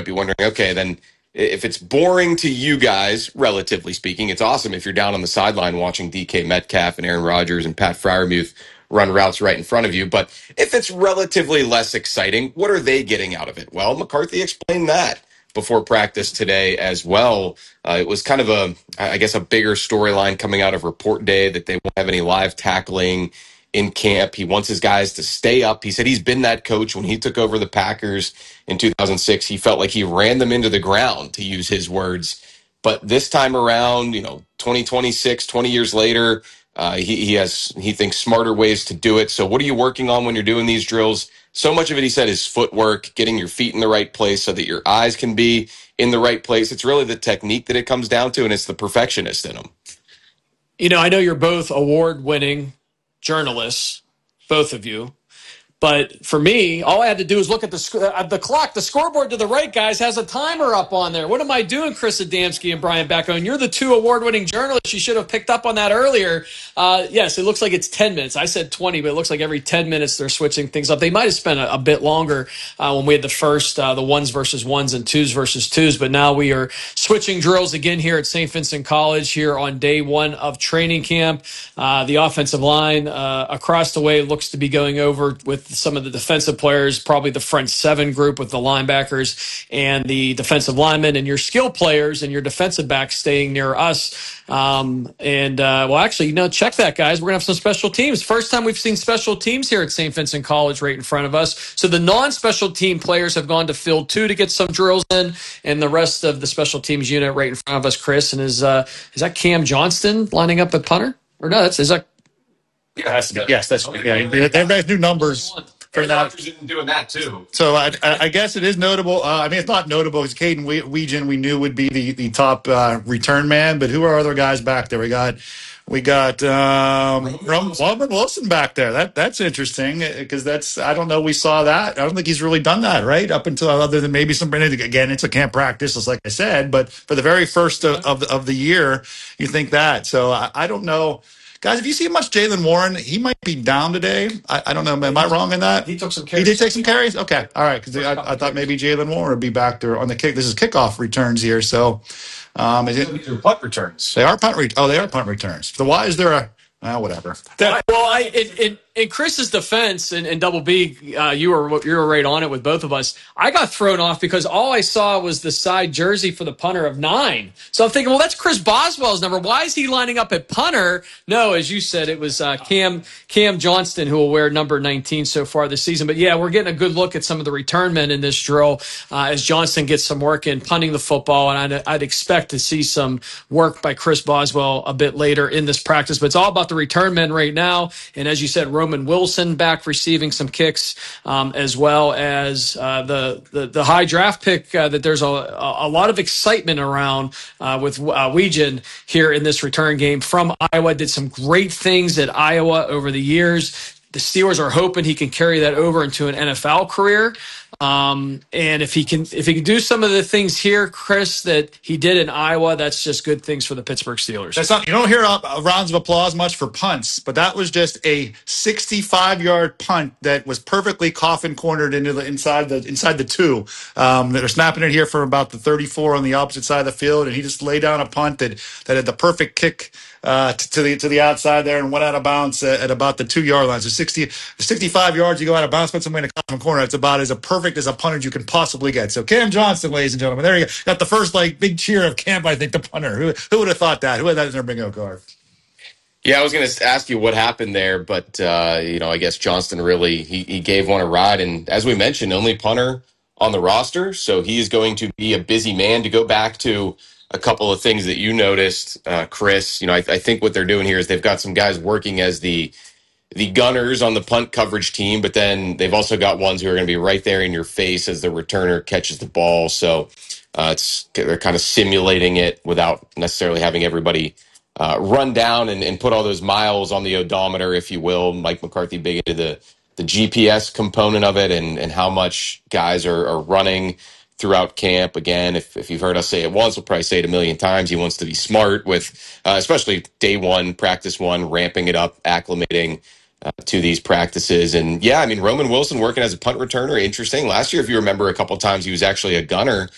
be wondering, okay, then if it's boring to you guys, relatively speaking, it's awesome if you're down on the sideline watching DK Metcalf and Aaron Rodgers and Pat Freiermuth run routes right in front of you. But if it's relatively less exciting, what are they getting out of it? Well, McCarthy explained that before practice today as well. It was kind of I guess, a bigger storyline coming out of report day that they won't have any live tackling in camp. He wants his guys to stay up. He said he's been that coach when he took over the Packers in 2006. He felt like he ran them into the ground, to use his words. But this time around, 2026, 20 years later, he thinks smarter ways to do it. So what are you working on when you're doing these drills? So much of it, he said, is footwork, getting your feet in the right place so that your eyes can be in the right place. It's really the technique that it comes down to, and it's the perfectionist in them. I know you're both award-winning journalists, both of you. But for me, all I had to do is look at the clock. The scoreboard to the right, guys, has a timer up on there. What am I doing, Chris Adamski and Brian Becko? And you're the two award-winning journalists. You should have picked up on that earlier. Yes, it looks like it's 10 minutes. I said 20, but it looks like every 10 minutes they're switching things up. They might have spent a bit longer when we had the first, the ones versus ones and twos versus twos. But now we are switching drills again here at St. Vincent College here on day one of training camp. The offensive line across the way looks to be going over with some of the defensive players, probably the front seven group with the linebackers and the defensive linemen, and your skill players and your defensive backs staying near us. Check that, guys. We're going to have some special teams. First time we've seen special teams here at St. Vincent College right in front of us. So the non-special team players have gone to field 2 to get some drills in, and the rest of the special teams unit right in front of us, Chris. And is that Cam Johnston lining up at punter? Or no, is that... It has to be. Yes, that's everybody's new numbers. For that, doing that too. So I guess it is notable. It's not notable because Caden Weegan we knew would be the top return man, but who are other guys back there? We got Roman Wilson back there. That's interesting because I don't know. We saw that. I don't think he's really done that right up until other than maybe some. Again, it's a camp practice, just like I said. But for the very first of the year, you think that. So I don't know. Guys, if you see much Jaylen Warren, he might be down today. I don't know. Am I wrong in that? He took some carries. He did take some carries? Okay. All right. Because I thought maybe Jaylen Warren would be back there on the kick. This is kickoff returns here. So these are punt returns. They are punt returns. So why is there whatever. In Chris's defense, and Double B, you were right on it with both of us. I got thrown off because all I saw was the side jersey for the punter of 9. So I'm thinking, well, that's Chris Boswell's number. Why is he lining up at punter? No, as you said, it was Cam Johnston who will wear number 19 so far this season. But yeah, we're getting a good look at some of the return men in this drill as Johnston gets some work in punting the football, and I'd expect to see some work by Chris Boswell a bit later in this practice. But it's all about the return men right now, and as you said, Roman Wilson back receiving some kicks, as well as the high draft pick that there's a lot of excitement around with Weegan here in this return game from Iowa. Did some great things at Iowa over the years. The Steelers are hoping he can carry that over into an NFL career. And if he can do some of the things here, Chris, that he did in Iowa, that's just good things for the Pittsburgh Steelers. You don't hear rounds of applause much for punts, but that was just a 65-yard punt that was perfectly coffin cornered into inside the 2. They're snapping it here from about the 34 on the opposite side of the field, and he just laid down a punt that had the perfect kick to the outside there and went out of bounds at about the 2-yard line. So 65 yards, you go out of bounds, put somebody in a common corner. It's about as perfect as a punter you can possibly get. So Cam Johnston, ladies and gentlemen, there you go. Got the first big cheer of camp, I think, the punter. Who would have thought that? Who had that in their bingo card? Yeah, I was going to ask you what happened there, but I guess Johnston really he gave one a ride, and as we mentioned, only punter on the roster, so he is going to be a busy man. To go back to a couple of things that you noticed, Chris, I think what they're doing here is they've got some guys working as the gunners on the punt coverage team, but then they've also got ones who are going to be right there in your face as the returner catches the ball. So they're kind of simulating it without necessarily having everybody run down and put all those miles on the odometer, if you will. Mike McCarthy big into the GPS component of it and how much guys are running throughout camp. Again, if you've heard us say it once, we'll probably say it a million times. He wants to be smart with, especially day one, practice one, ramping it up, acclimating to these practices. And yeah, Roman Wilson working as a punt returner, interesting. Last year, if you remember, a couple of times he was actually a gunner